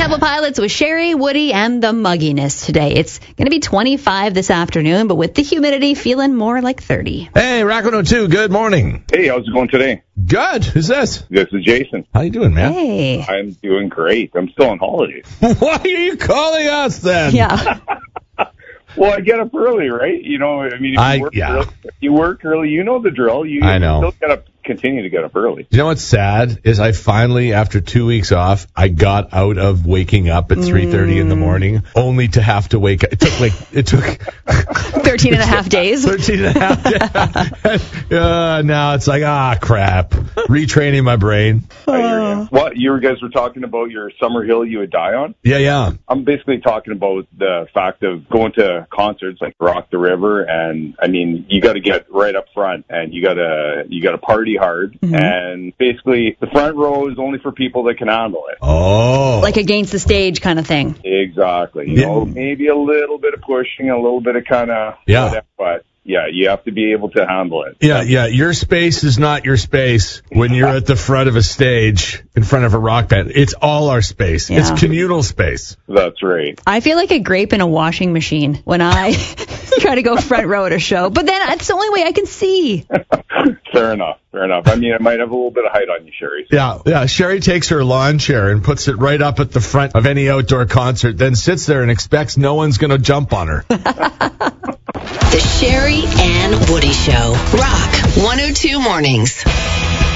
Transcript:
Temple Pilots with Sherry, Woody, and the mugginess today. It's going to be 25 this afternoon, but with the humidity, feeling more like 30. Hey, Rock 102, good morning. Hey, how's it going today? Good. Who's this? This is Jason. How you doing, man? Hey. I'm doing great. I'm still on holidays. Why are you calling us then? Yeah. Well, I get up early, right? You know, I mean, if you work early, you know the drill. I know. You still continue to get up early. You know what's sad is I finally, after 2 weeks off, I got out of waking up at 3:30 in the morning, only to have to wake up. It took 13 and a half days. 13 and a half days. Now it's like, crap. Retraining my brain. What, you guys were talking about your summer hill you would die on? Yeah. I'm basically talking about the fact of going to concerts like Rock the River, and I mean, you got to get right up front, and you got to party hard, and basically the front row is only for people that can handle it. Oh. Like against the stage kind of thing. Exactly. You know, maybe a little bit of pushing, a little bit of kind of whatever, but yeah, you have to be able to handle it. Yeah. Your space is not your space when you're at the front of a stage in front of a rock band. It's all our space. Yeah. It's communal space. That's right. I feel like a grape in a washing machine when I try to go front row at a show, but then it's the only way I can see. Fair enough. I mean, I might have a little bit of height on you, Sherry. So. Yeah. Sherry takes her lawn chair and puts it right up at the front of any outdoor concert, then sits there and expects no one's going to jump on her. The Sherry and Woody Show. Rock 102 Mornings.